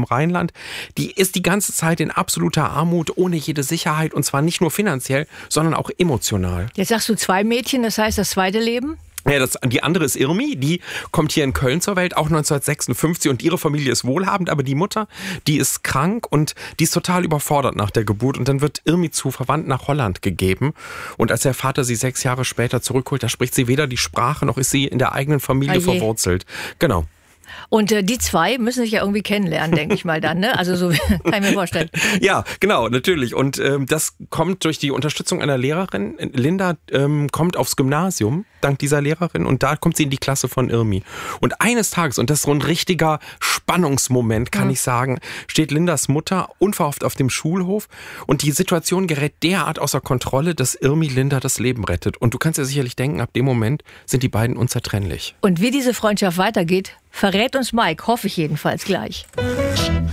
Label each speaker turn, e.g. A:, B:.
A: am Rheinland. Die ist die ganze Zeit in absoluter Armut, ohne jede Sicherheit. Und zwar nicht nur finanziell, sondern auch emotional.
B: Jetzt sagst du 2 Mädchen, das heißt das zweite Leben?
A: Ja, die andere ist Irmi, die kommt hier in Köln zur Welt, auch 1956 und ihre Familie ist wohlhabend, aber die Mutter, die ist krank und die ist total überfordert nach der Geburt und dann wird Irmi zu Verwandten nach Holland gegeben und als der Vater sie 6 Jahre später zurückholt, da spricht sie weder die Sprache noch ist sie in der eigenen Familie verwurzelt. Genau.
B: Und die 2 müssen sich ja irgendwie kennenlernen, denke ich mal dann, ne? Also so kann ich mir vorstellen.
A: Ja, genau, natürlich. Und das kommt durch die Unterstützung einer Lehrerin. Linda kommt aufs Gymnasium, dank dieser Lehrerin. Und da kommt sie in die Klasse von Irmi. Und eines Tages, und das ist so ein richtiger Spannungsmoment, kann ich sagen, steht Lindas Mutter unverhofft auf dem Schulhof. Und die Situation gerät derart außer Kontrolle, dass Irmi Linda das Leben rettet. Und du kannst dir sicherlich denken, ab dem Moment sind die beiden unzertrennlich.
B: Und wie diese Freundschaft weitergeht, verrät uns Mike, hoffe ich jedenfalls gleich.